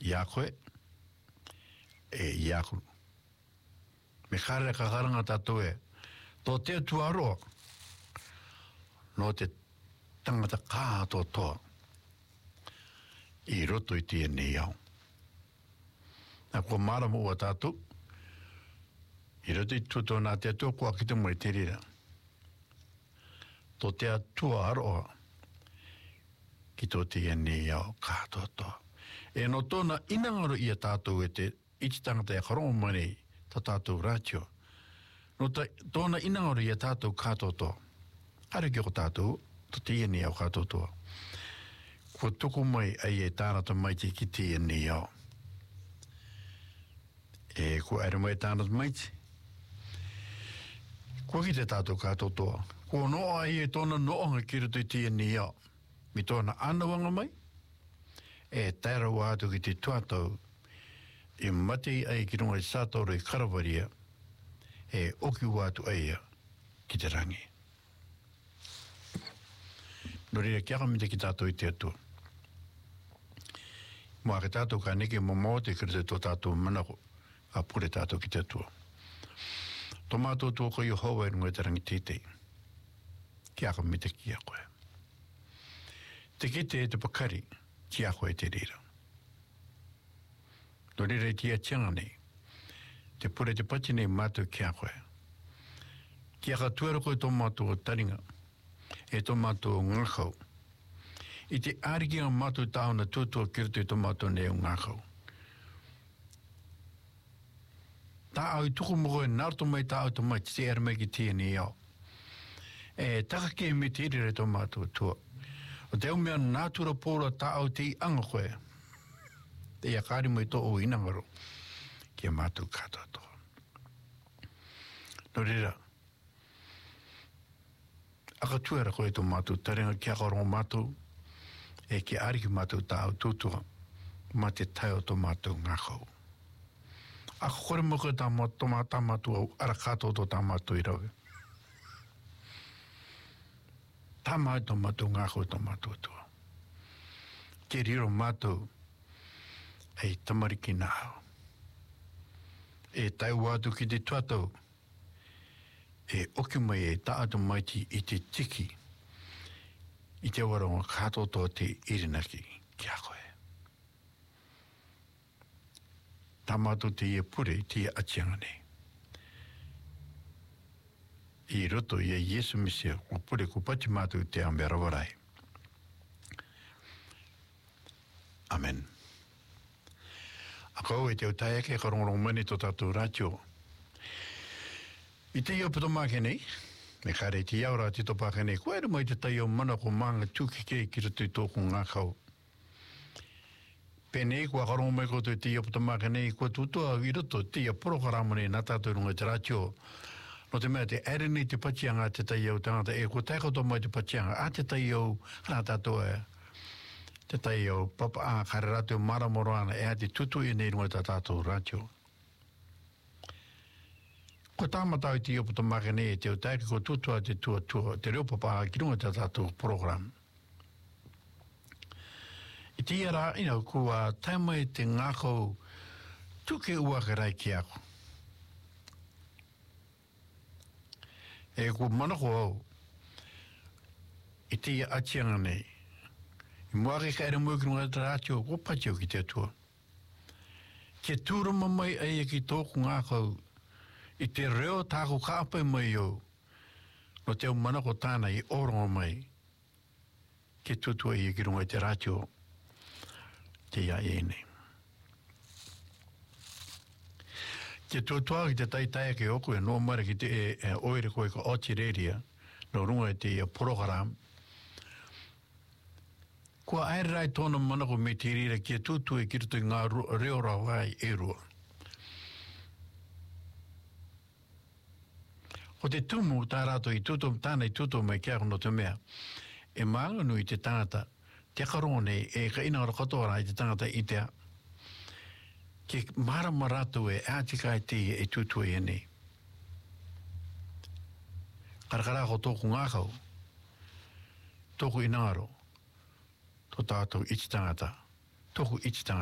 ia koe, ia koe. Me kare ka karanga tātou tō te tuaroa, no te tangata kātoa toa, I roto I tia nei au. Nā kua marama ua tātou, I roto I tuto nā te atua kua ki te mai te rira. Tō te atua aroa, ki tō tia nei au kātoa toa. E no tōna inangaro I a tātou te iti tangata karongo mani ta tātou rātio. No tōna inangaro I a tātou kātoa toa. Hare ki o tātou, tō tia nei au kātoa toa. Kua tuku mai ai tānata mai te ki tia nei au. Kua ere mai tānata mai te. Kua ki te tātou kātoa toa. Kua noa ai tōna noonga ki rutu I tia nei au. Mi tōna anawanga mai. Tēra wātu ki te tuatau. I mati ai ki runga I sātoro I karawaria. Oki wātu ai ki te rangi. Norira kia kamita ki tātou I te atua. Mua ke tātou ka neke mo te kirite tō tātou manako a pure tātou ki te atua. Tō mātou tō ko I hoa I runga I te rangi tētei. Kia kamita ki a koe. Te kite te pakari ki a koe te rira. Norira I tia tianga nei. Te pure te pati nei mātou ki a koe. Kia ka tuera koe tō mātou o taringa. Tō mātou ngakau. I te āriki a mātou tāuna tūtua kirtu tō mātou nei o ngakau. Tā au I tuku mogo nārto mai tā au tō mai te ere mai ki tia ni au. Taka ke me te irere tō mātou tua. O te au mea nātura pōra tā au te I anga koe. Te ia kāri mai tō o inangaro. Kia mātou kātoa toa. No rira. Aka tuera koe tō mātou taringa kia karongo mātou. Ki ariki mātou tā au tūtua. Ma te tai o tō mātou ngākau. Aka kore mo koe tā mātou au ara kātoa tō tā mātou I rawe. Tā mai tō mātou ngākau tō mātou tua. Ke riro mātou tamariki nāo. Tai wātu ki te tuatau. Oki mai tā atu maiti I te tiki. I te waronga kātoa tō te irinaki kia koe. Tā mātou te pure te atianga nei. I roto I Yesu Misia o pure ko pati mātou te ambera warai. Amen. Ako te utai ake karongorong mani tō tātou rātio. I te iau patomake nei, me kare te iau rā te topake nei, koe ere mai te tai o mana ko maanga tūkike ki rutu I tōku ngākau. Pēnei, kua karongo mai koto te iau patomake nei, kua tūtua I roto te iau porokarama nei nā tātou runga te rātio. No te mea te ere nei te pachianga te tai iau tangata, kua tai koto mai te pachianga, a te tai iau, hana tātou te tai iau, papa a kare rātio maramoroana, a te tutu I nei runga tā tātou rātio. Ko tāmatau I te iau patomake nei, te o taiki ko tutua te tuatua, te reo papa ki runga te tātou program. I te iara, kua taimai te ngākau tuke uakarai ki ako. Ko manako au, I te ia atianga nei, I muake ka ere mui ki runga te rātio, ko patio ki te atua. Ke tūrama mai ai ki tōku ngākau, I te reo tāko kāpai mai au, no te au manako tāna I orongo mai, ke tutua I ki runga te rātio, te ia nei. Ke tuatua ki te taitai ke oku no mara ki te oire koe ka otireria, no runga te program. Kua airai tōna manako me te rira ki tutua ki rutu ngā reo rawai e rua. O te tumu tā rato I tutu, tāna I tutu mai kia kono te mea. Maanga nui te tangata, te karongo nei, ka inangara katoara I te tangata I te ke marama rato ātika te tutu nei. Karakara ko tōku ngākau, tōku inangaro, tō tātou iti tangata, tōku iti tangata.